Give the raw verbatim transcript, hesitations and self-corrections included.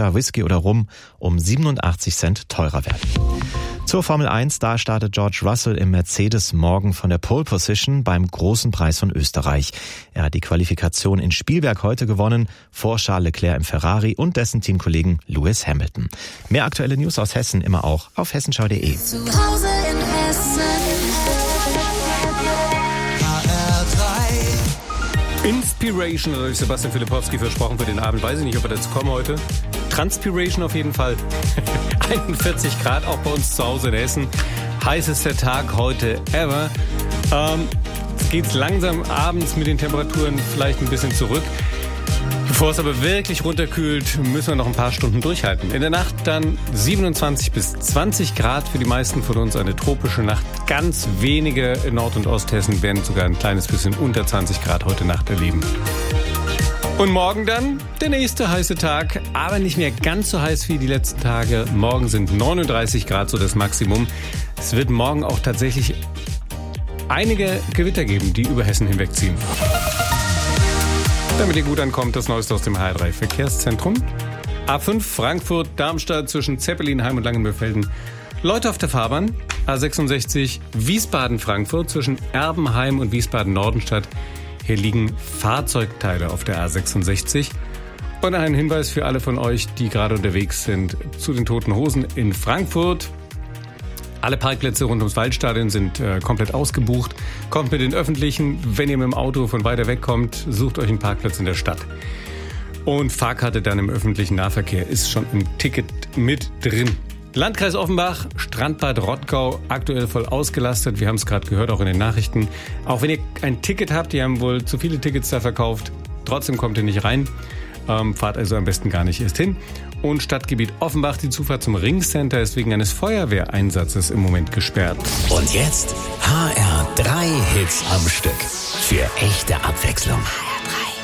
Wodka, Whisky oder Rum um siebenundachtzig Cent teurer werden. Zur Formel eins, da startet George Russell im Mercedes morgen von der Pole Position beim Großen Preis von Österreich. Er hat die Qualifikation in Spielberg heute gewonnen, vor Charles Leclerc im Ferrari und dessen Teamkollegen Lewis Hamilton. Mehr aktuelle News aus Hessen immer auch auf hessenschau punkt de. Zu Hause in Hessen. Inspiration, oder durch Sebastian Filipowski versprochen für den Abend. Weiß ich nicht, ob wir dazu kommen heute. Transpiration auf jeden Fall. einundvierzig Grad auch bei uns zu Hause in Hessen. Heißester Tag heute ever. Ähm, es geht langsam abends mit den Temperaturen vielleicht ein bisschen zurück. Bevor es aber wirklich runterkühlt, müssen wir noch ein paar Stunden durchhalten. In der Nacht dann siebenundzwanzig bis zwanzig Grad, für die meisten von uns eine tropische Nacht. Ganz wenige in Nord- und Osthessen werden sogar ein kleines bisschen unter zwanzig Grad heute Nacht erleben. Und morgen dann der nächste heiße Tag, aber nicht mehr ganz so heiß wie die letzten Tage. Morgen sind neununddreißig Grad so das Maximum. Es wird morgen auch tatsächlich einige Gewitter geben, die über Hessen hinwegziehen. Damit ihr gut ankommt, das Neueste aus dem H R drei Verkehrszentrum. A fünf Frankfurt, Darmstadt zwischen Zeppelinheim und Langenmürfelden. Leute auf der Fahrbahn. A sechsundsechzig Wiesbaden-Frankfurt zwischen Erbenheim und Wiesbaden-Nordenstadt. Hier liegen Fahrzeugteile auf der A sechsundsechzig. Und ein Hinweis für alle von euch, die gerade unterwegs sind, zu den Toten Hosen in Frankfurt. Alle Parkplätze rund ums Waldstadion sind äh, komplett ausgebucht. Kommt mit den Öffentlichen. Wenn ihr mit dem Auto von weiter weg kommt, sucht euch einen Parkplatz in der Stadt. Und Fahrkarte dann im öffentlichen Nahverkehr ist schon im Ticket mit drin. Landkreis Offenbach, Strandbad Rottgau, aktuell voll ausgelastet. Wir haben es gerade gehört, auch in den Nachrichten. Auch wenn ihr ein Ticket habt, die haben wohl zu viele Tickets da verkauft. Trotzdem kommt ihr nicht rein. Ähm, fahrt also am besten gar nicht erst hin. Und Stadtgebiet Offenbach, die Zufahrt zum Ringcenter ist wegen eines Feuerwehreinsatzes im Moment gesperrt. Und jetzt H R drei Hits am Stück. Für echte Abwechslung.